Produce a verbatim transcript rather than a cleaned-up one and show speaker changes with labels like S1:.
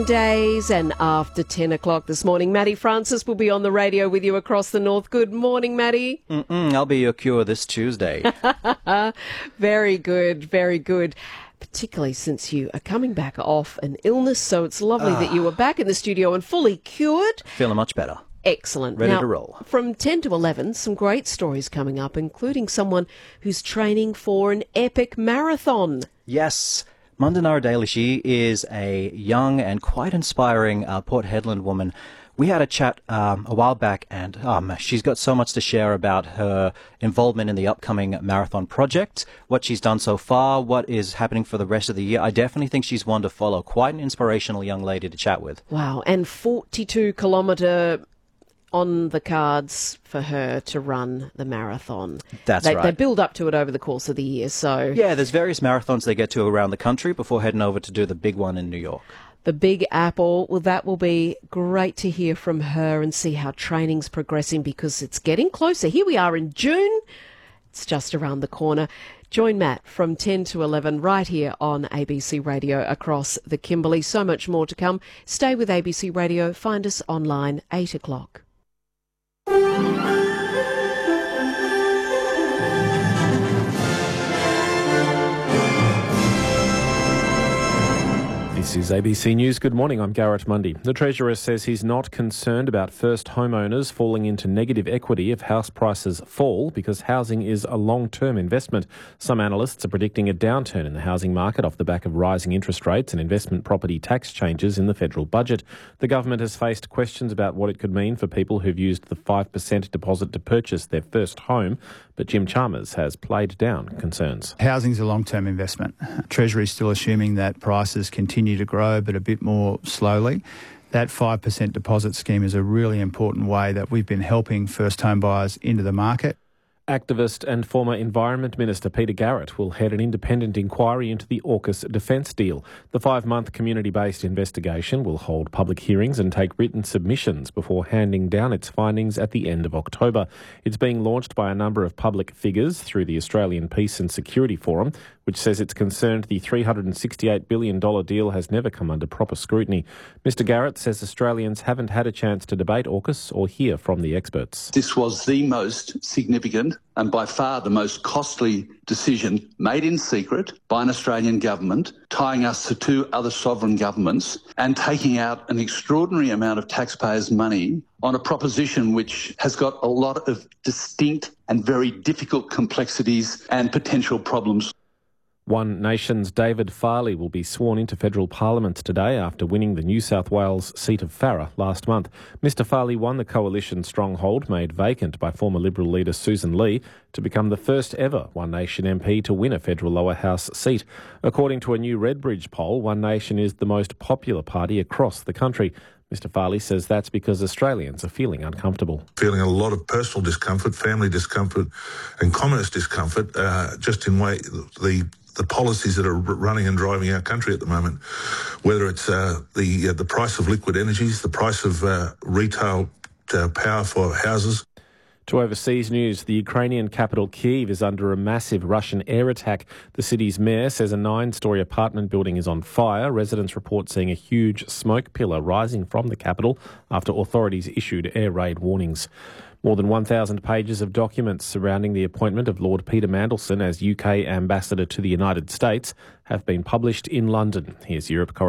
S1: Days and after ten o'clock this morning, Maddie Francis will be on the radio with you across the north. Good morning, Maddie.
S2: Mm-mm, I'll be your cure this Tuesday.
S1: Very good, very good. Particularly since you are coming back off an illness, so it's lovely ah. that you are back in the studio and fully cured.
S2: Feeling much better.
S1: Excellent.
S2: Ready
S1: now,
S2: to roll.
S1: From ten to eleven, some great stories coming up, including someone who's training for an epic marathon.
S2: Yes. Mundanara Daly, she is a young and quite inspiring uh, Port Hedland woman. We had a chat um, a while back, and um, she's got so much to share about her involvement in the upcoming marathon project, what she's done so far, what is happening for the rest of the year. I definitely think she's one to follow. Quite an inspirational young lady to chat with.
S1: Wow, and forty-two kilometre on the cards for her to run the marathon.
S2: That's
S1: they,
S2: right.
S1: They build up to it over the course of the year, so...
S2: Yeah, there's various marathons they get to around the country before heading over to do the big one in New York.
S1: The Big Apple, well, that will be great to hear from her and see how training's progressing because it's getting closer. Here we are in June. It's just around the corner. Join Matt from ten to eleven right here on A B C Radio across the Kimberley. So much more to come. Stay with A B C Radio. Find us online, eight o'clock.
S3: This is A B C News. Good morning, I'm Garrett Mundy. The Treasurer says he's not concerned about first homeowners falling into negative equity if house prices fall because housing is a long-term investment. Some analysts are predicting a downturn in the housing market off the back of rising interest rates and investment property tax changes in the federal budget. The government has faced questions about what it could mean for people who've used the five percent deposit to purchase their first home, but Jim Chalmers has played down concerns.
S4: Housing's a long-term investment. Treasury is still assuming that prices continue to grow, but a bit more slowly. That five percent deposit scheme is a really important way that we've been helping first home buyers into the market.
S3: Activist and former Environment Minister Peter Garrett will head an independent inquiry into the AUKUS defence deal. The five-month community-based investigation will hold public hearings and take written submissions before handing down its findings at the end of October. It's being launched by a number of public figures through the Australian Peace and Security Forum, which says it's concerned the three hundred sixty-eight billion dollars deal has never come under proper scrutiny. Mister Garrett says Australians haven't had a chance to debate AUKUS or hear from the experts.
S5: This was the most significant and by far the most costly decision made in secret by an Australian government, tying us to two other sovereign governments and taking out an extraordinary amount of taxpayers' money on a proposition which has got a lot of distinct and very difficult complexities and potential problems.
S3: One Nation's David Farley will be sworn into federal parliament today after winning the New South Wales seat of Farrer last month. Mister Farley won the coalition stronghold made vacant by former Liberal leader Susan Lee to become the first ever One Nation M P to win a federal lower house seat. According to a new Redbridge poll, One Nation is the most popular party across the country. Mister Farley says that's because Australians are feeling uncomfortable.
S6: Feeling a lot of personal discomfort, family discomfort and communist discomfort uh, just in way the the policies that are running and driving our country at the moment, whether it's uh, the uh, the price of liquid energies, the price of uh, retail uh, power for houses.
S3: To overseas news, the Ukrainian capital Kyiv is under a massive Russian air attack. The city's mayor says a nine-storey apartment building is on fire. Residents report seeing a huge smoke pillar rising from the capital after authorities issued air raid warnings. More than one thousand pages of documents surrounding the appointment of Lord Peter Mandelson as U K ambassador to the United States have been published in London. Here's Europe correspondent